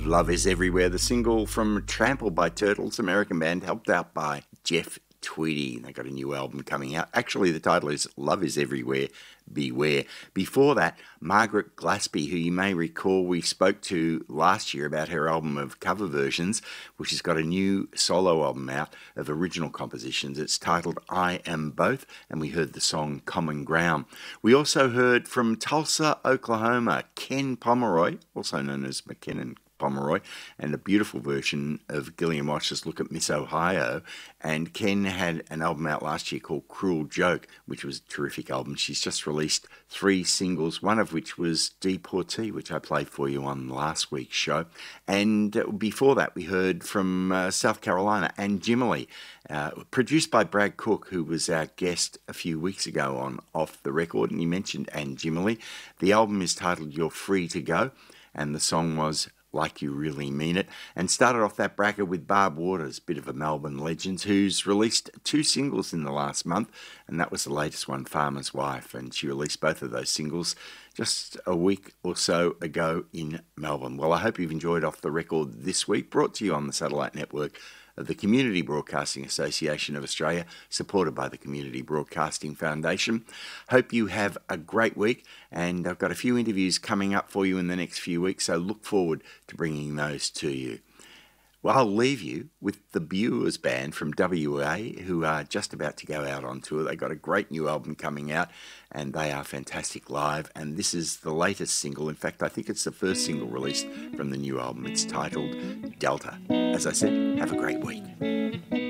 Love is Everywhere, the single from Trampled by Turtles, American band, helped out by Jeff Tweedy. They got a new album coming out. Actually, the title is Love is Everywhere, Beware. Before that, Margaret Glaspie, who you may recall we spoke to last year about her album of cover versions, which has got a new solo album out of original compositions. It's titled I Am Both, and we heard the song Common Ground. We also heard from Tulsa, Oklahoma, Ken Pomeroy, also known as McKinnon Pomeroy, and a beautiful version of Gillian Walsh's Look at Miss Ohio. And Ken had an album out last year called Cruel Joke, which was a terrific album. She's just released 3 singles, one of which was Deportee, which I played for you on last week's show. And before that, we heard from South Carolina, and Jimily, produced by Brad Cook, who was our guest a few weeks ago on Off the Record, and he mentioned Anne Jimily. The album is titled You're Free to Go, and the song was Like You Really Mean It, and started off that bracket with Barb Waters, bit of a Melbourne legend, who's released 2 singles in the last month, and that was the latest one, Farmer's Wife, and she released both of those singles just a week or so ago in Melbourne. Well, I hope you've enjoyed Off the Record this week, brought to you on the satellite network of the Community Broadcasting Association of Australia, supported by the Community Broadcasting Foundation. Hope you have a great week, and I've got a few interviews coming up for you in the next few weeks, so look forward to bringing those to you. Well, I'll leave you with the Buers Band from WA, who are just about to go out on tour. They've got a great new album coming out, and they are fantastic live, and this is the latest single. In fact, I think it's the first single released from the new album. It's titled Delta. As I said, have a great week.